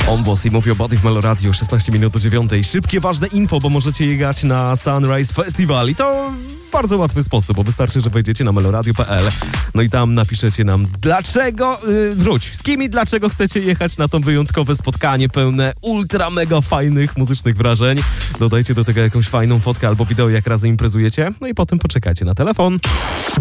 Boss i Move Your Body w Melo Radio, 16 minut do 9. Szybkie, ważne info, bo możecie jechać na Sunrise Festival i to w bardzo łatwy sposób, bo wystarczy, że wejdziecie na meloradio.pl, no i tam napiszecie nam z kim i dlaczego chcecie jechać na to wyjątkowe spotkanie pełne ultra mega fajnych muzycznych wrażeń. Dodajcie do tego jakąś fajną fotkę albo wideo, jak razem imprezujecie, no i potem poczekajcie na telefon.